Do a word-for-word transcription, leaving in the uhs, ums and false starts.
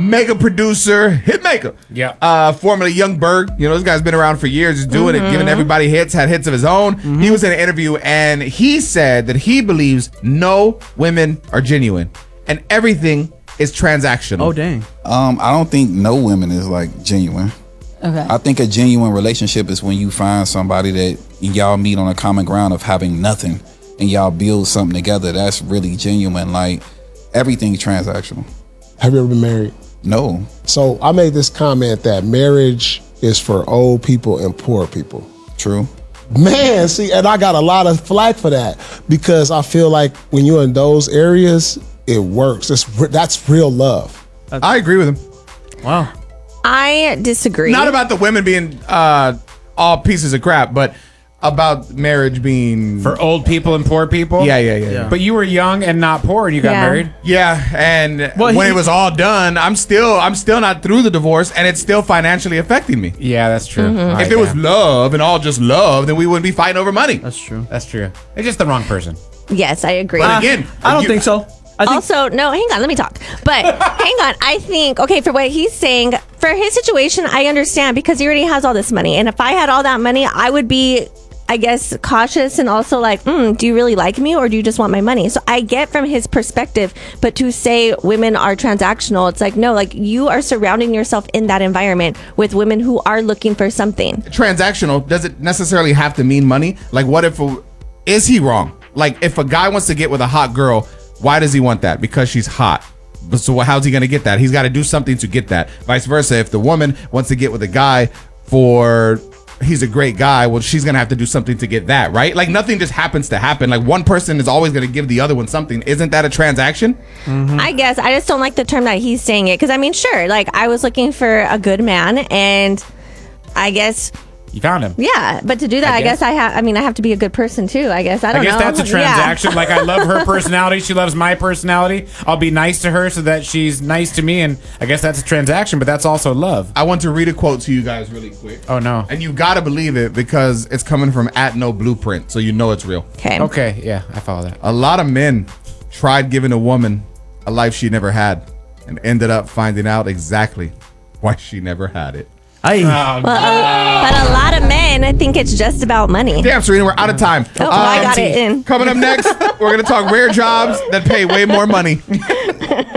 mega producer, hitmaker. Yeah. Uh, formerly Young Berg. You know, this guy's been around for years, just doing mm-hmm. it, giving everybody hits, had hits of his own. Mm-hmm. He was in an interview and he said that he believes no women are genuine and everything is transactional. Oh, dang. Um, I don't think no women is like genuine. Okay. I think a genuine relationship is when you find somebody that y'all meet on a common ground of having nothing and y'all build something together. That's really genuine. Like, everything's transactional. Have you ever been married? No. So I made this comment that marriage is for old people and poor people. True. Man, see, and I got a lot of flack for that because I feel like when you're in those areas, it works. It's, that's real love. I agree with him. Wow. I disagree. Not about the women being uh, all pieces of crap, but about marriage being for old people and poor people. Yeah, yeah, yeah. yeah. But you were young and not poor, and you got Yeah. married. Yeah, and Well, when he- it was all done, I'm still, I'm still not through the divorce, and it's still financially affecting me. Yeah, that's true. Mm-hmm. All right, If it was yeah. love and all just love, then we wouldn't be fighting over money. That's true. that's true. It's just the wrong person. Yes, I agree. But again, I don't you- think so. I think Also, no, hang on, let me talk. But hang on, I think, okay, for what he's saying, for his situation, I understand because he already has all this money. And if I had all that money, I would be, I guess, cautious and also like, mm, do you really like me or do you just want my money? So I get from his perspective, but to say women are transactional, it's like, no, like you are surrounding yourself in that environment with women who are looking for something. transactional doesn't necessarily have to mean money. Like, what if, a, is he wrong? Like, if a guy wants to get with a hot girl, why does he want that? Because she's hot. But so how's he going to get that? He's got to do something to get that. Vice versa. If the woman wants to get with a guy for, he's a great guy, well, she's going to have to do something to get that, right? Like, nothing just happens to happen. Like, one person is always going to give the other one something. Isn't that a transaction? Mm-hmm. I guess I just don't like the term that he's saying it because I mean, sure, like I was looking for a good man and I guess. You found him. Yeah, but to do that, I, I guess. guess I have. I mean, I have to be a good person too. I guess I don't I guess know. that's a transaction. Yeah. Like, I love her personality. She loves my personality. I'll be nice to her so that she's nice to me, and I guess that's a transaction. But that's also love. I want to read a quote to you guys really quick. Oh no! And you gotta believe it because it's coming from at No Blueprint, so you know it's real. Okay. Okay. Yeah, I follow that. A lot of men tried giving a woman a life she never had, and ended up finding out exactly why she never had it. I, Well, uh, but a lot of men, I think it's just about money. Damn, Serena, we're out of time. Oh, I got it in. Coming up next, we're gonna talk rare jobs that pay way more money.